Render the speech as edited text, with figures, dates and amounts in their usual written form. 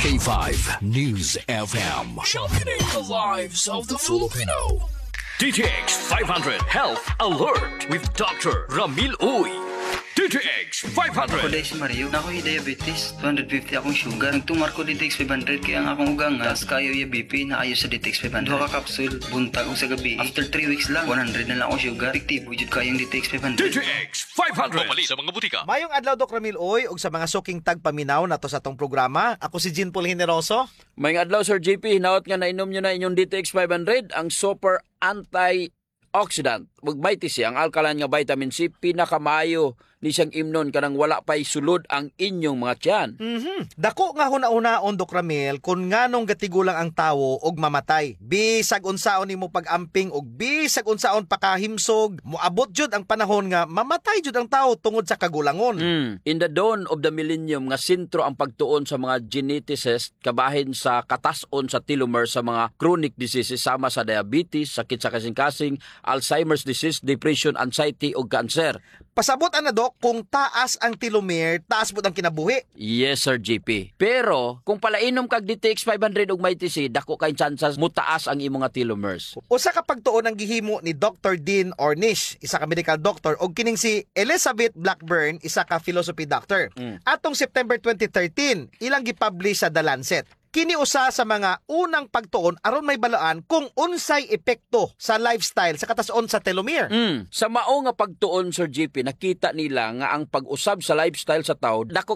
K5 News FM. Championing the lives of the Filipino. DTX 500 Health Alert with Dr. Ramil Uy. DTX 500. Ako dahil si Mario, na ako'y diabetes, 250 akong sugar. Nagtumar ko DTX 500, kaya ang akong ugang tas kayo yung BP na ayos sa DTX 500. Duha ka kapsul, buntag ko sa gabi. After 3 weeks lang, 100 na lang ako sugar. Fiktibo, jud kayong DTX 500. DTX 500. Pamali sa mga butika. Mayong adlaw Dok Ramil Oy ug sa mga suking tagpaminaw nato sa tong programa. Ako si Jean Paul Generoso. May adlaw Sir JP, hinaot nga nainom nyo na inyong DTX 500, ang super antioxidant. Magbaiti siya, ang alkaline nga vitamin C, pinakamayo ni siyang imnon kanang wala pa'y sulod ang inyong mga tiyan. Dako nga huna-unaon Dok Ramil kung nganong gatigulang ang tawo og mamatay. Bisag unsaon nimo pag-amping og bisag unsaon pakahimsog, moabot jud ang panahon nga mamatay jud ang tawo tungod sa kagulangon. In the dawn of the millennium nga sentro ang pagtuon sa mga geneticists kabahin sa katason sa telomere sa mga chronic diseases sama sa diabetes, sakit sa kasing-kasing, Alzheimer's disease, depression, anxiety ug cancer. Pasabot ana Dok, kung taas ang telomere, taas pud ang kinabuhi. Yes, Sir JP. Pero, kung palainom kag DTX 500 ug may TC, dako kay chances mutaas ang imong nga telomeres. Usa ka pagtuon ang gihimo ni Dr. Dean Ornish, isa ka medical doctor, og kining si Elizabeth Blackburn, isa ka philosophy doctor. Atong September 2013, ilang gipublish sa The Lancet. Kini usa sa mga unang pagtuon aron may balaan kung unsay epekto sa lifestyle sa katason sa telomere. Sa mao nga pagtuon, Sir JP, nakita nila nga ang pag-usab sa lifestyle sa tao dako